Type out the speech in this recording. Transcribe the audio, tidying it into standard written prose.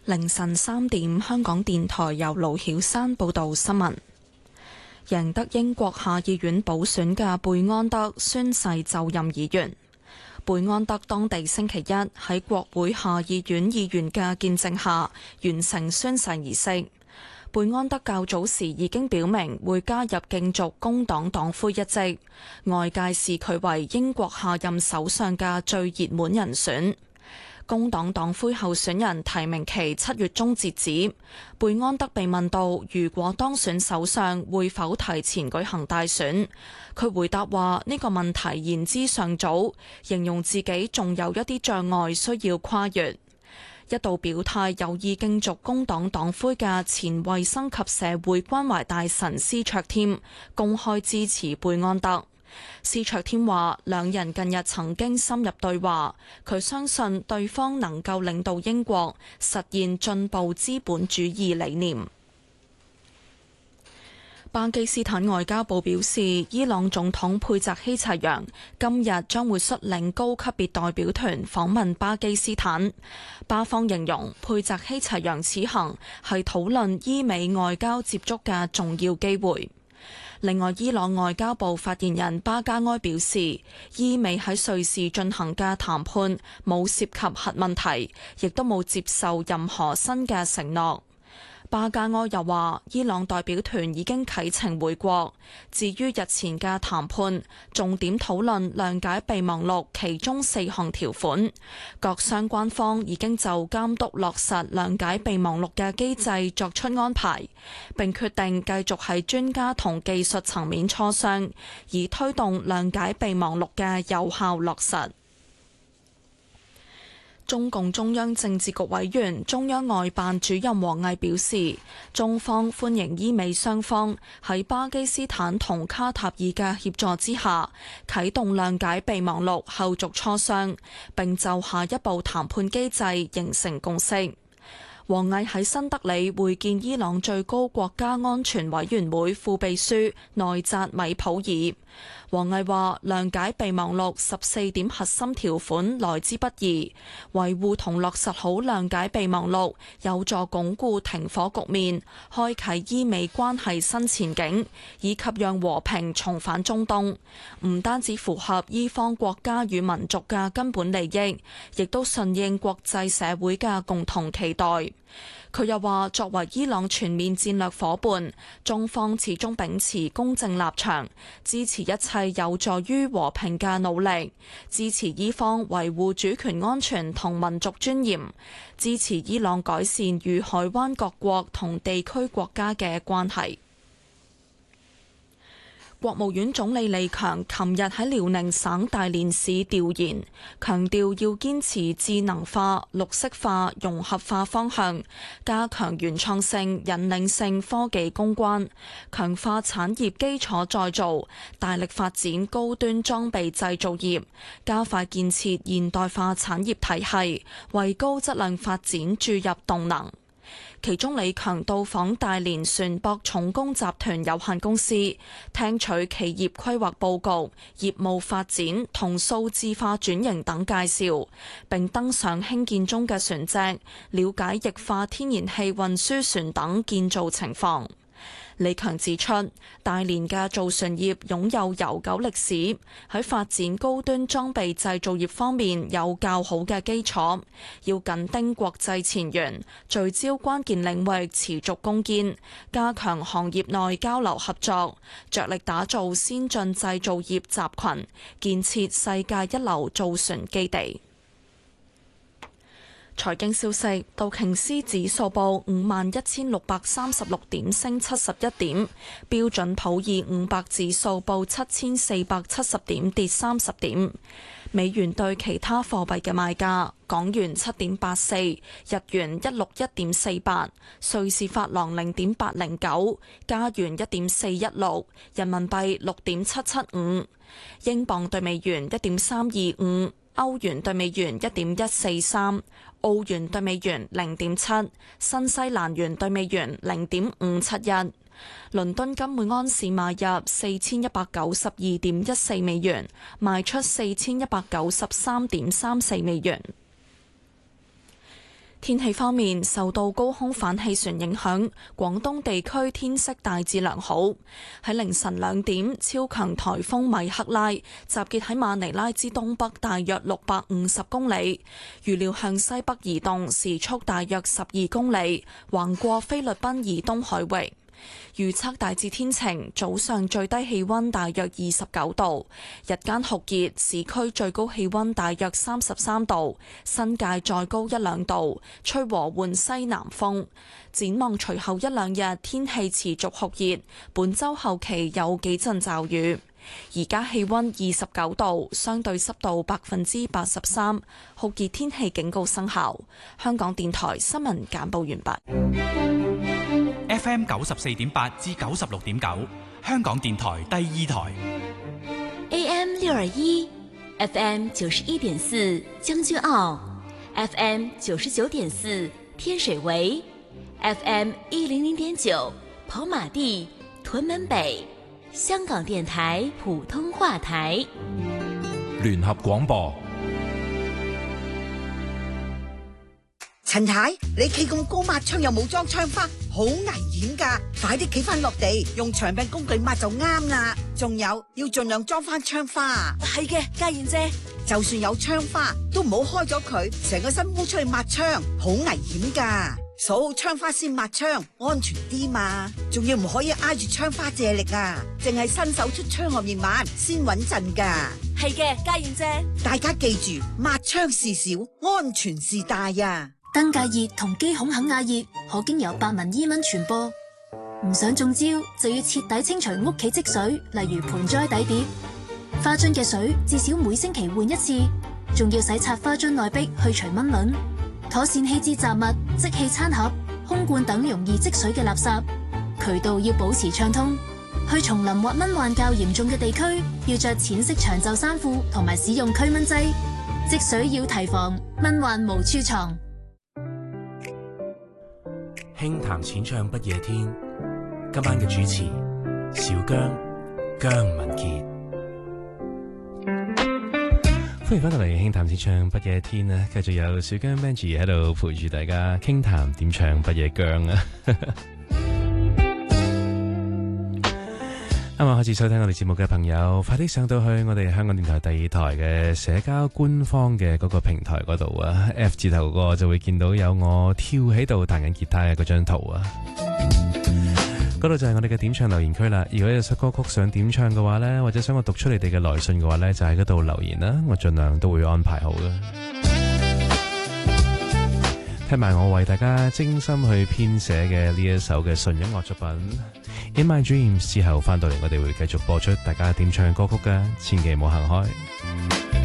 凌晨3點，香港電台由盧曉山報道新聞。贏得英國下議院補選嘅貝安德宣誓就任議員。貝安德當地星期一喺國會下議院議員嘅見證下完成宣誓儀式。貝安德較早時已經表明會加入競逐工黨黨魁一職，外界視佢為英國下任首相嘅最熱門人選。工黨黨魁候選人提名期7月中截止。貝安德被問到如果當選首相會否提前舉行大選，佢回答話呢個問題言之尚早，形容自己仲有一啲障礙需要跨越。一度表態有意競逐工黨黨魁嘅前衛生及社會關懷大臣施卓添公開支持貝安德。施卓添話兩人近日曾經深入對話，佢相信對方能夠領導英國實現進步資本主義理念。巴基斯坦外交部表示，伊朗總統佩澤希齊揚今日將會率領高級別代表團訪問巴基斯坦。巴方形容佩澤希齊揚此行係討論伊美外交接觸嘅重要機會。另外，伊朗外交部發言人巴加埃表示，伊美喺瑞士進行嘅談判冇涉及核問題，亦都冇接受任何新嘅承諾。巴加埃又話，伊朗代表團已經啟程回國。至於日前嘅談判，重點討論諒解備忘錄其中4項條款，各相關方已經就監督落實諒解備忘錄嘅機制作出安排，並決定繼續喺專家同技術層面磋商，以推動諒解備忘錄嘅有效落實。中共中央政治局委員、中央外辦主任王毅表示，中方歡迎伊美雙方喺巴基斯坦同卡塔爾嘅協助之下，啟動諒解備忘錄後續磋商，並就下一步談判機制形成共識。王毅喺新德里會見伊朗最高國家安全委員會副秘書內扎米普爾。王毅話：諒解備忘錄14點核心條款來之不易，維護同落實好諒解備忘錄，有助鞏固停火局面，開啟伊美關係新前景，以及讓和平重返中東。唔單止符合伊方國家與民族嘅根本利益，亦都順應國際社會嘅共同期待。佢又話，作為伊朗全面戰略夥伴，中方始終秉持公正立場，支持一切有助於和平嘅努力，支持伊方維護主權安全同民族尊嚴，支持伊朗改善與海灣各國同地區國家嘅關係。國務院總理李強琴日喺遼寧省大連市調研，強調要堅持智能化、綠色化、融合化方向，加強原創性、引領性科技攻關，強化產業基礎再造，大力發展高端裝備製造業，加快建設現代化產業體系，為高質量發展注入動能。其中，李強到訪大連船舶重工集團有限公司，聽取企業規劃佈局、業務發展同數字化轉型等介紹，並登上興建中嘅船隻，了解液化天然氣運輸船等建造情況。李強指出，大連嘅造船業擁有悠久歷史，喺發展高端裝備製造業方面有較好嘅基礎，要緊盯國際前沿，聚焦關鍵領域持續攻堅，加強行業內交流合作，着力打造先進製造業集群，建設世界一流造船基地。財經消息，道瓊斯指數報51,636點，升71點；標準普爾500指數報7470點，跌30點。美元對其他貨幣嘅賣價：港元7.84，日元161.48，瑞士法郎0.809，加元1.416，人民幣6.775，英鎊對美元1.325。歐元對美元1.143，澳元對美元0.7，新西蘭元對美元0.571。倫敦金每安士買入4192.14美元，賣出4193.34美元。 天氣方面，受到高空反氣旋影響，廣東地區天色大致良好。喺凌晨2點，超強颱風米克拉集結喺馬尼拉之東北大約650公里，預料向西北移動，時速大約12公里，橫過菲律賓以東海域。預測大致天晴，早上最低氣溫大約29度，日間酷熱，市區最高氣溫大約33度，新界再高1-2度，吹和緩西南風。展望隨後1-2日天氣持續酷熱，本週後期有幾陣驟雨。而家氣溫29度，相對濕度83%，酷熱天氣警告生效。香港電台新聞簡報完畢。 FM 94.8至96.9，香港電台第2台。 AM 621 FM 91.4將軍澳 FM 99.4天水圍 FM 100.9跑馬地屯門北，香港電台普通話台。 聯合廣播。 陳太，你企咁高抹窗又冇裝窗花，好危險噶！快啲企翻落地，用長柄工具抹就啱啦。仲有，要盡量裝翻窗花。 係嘅，嘉燕姐。 就算有窗花，都唔好開咗佢，成個身烏出去抹窗，好危險噶。鎖好窗花先抹窗，安全啲嘛。仲要唔可以挨住窗花借力啊，淨係伸手出窗外面抹先穩陣噶。 係嘅，嘉燕姐。 大家記住，抹窗事小，安全事大啊！ 登革熱同肌孔肯亞熱可經由白紋伊蚊傳播，唔想中招就要徹底清除屋企積水，例如盆栽底碟、花樽嘅水，至少每星期換一次，仲要洗刷花樽內壁去除蚊卵，妥善棄置雜物、即棄餐盒、空罐等容易積水嘅垃圾，渠道要保持暢通。去叢林或蚊患較嚴重嘅地區，要着淺色長袖衫褲同埋使用驅蚊劑，積水要提防，蚊患無處藏。 輕談淺唱不夜天，今晚嘅主持小姜文傑。 歡迎翻到嚟輕談淺唱不夜天啊！繼續有小姜 Benji 喺度陪住大家傾談點唱不夜姜啊！啱啱開始收聽我哋節目嘅朋友，快啲上到去我哋香港電台第2台嘅社交官方嘅嗰個平台嗰度啊 ，F 字頭個就會見到有我跳喺度彈緊吉他嘅嗰張圖啊。嗰度就係我哋嘅點唱留言區啦。如果有首歌曲想點唱嘅話呢，或者想我讀出你哋嘅來信嘅話呢，就喺嗰度留言啦，我盡量都會安排好嘅。聽埋我為大家精心去編寫嘅呢一首嘅純音樂作品《In My Dreams》之後，翻到嚟我哋會繼續播出大家點唱嘅歌曲㗎，千祈唔好行開。